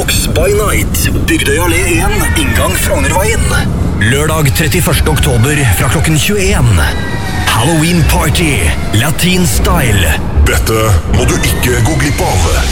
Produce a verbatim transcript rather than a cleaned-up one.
Drugs by Night, Bygdøy allé én, inngang Frognerveien. Lørdag trettiførste oktober fra klokken tjueen. Halloween Party, Latin Style. Dette må du ikke gå glipp av.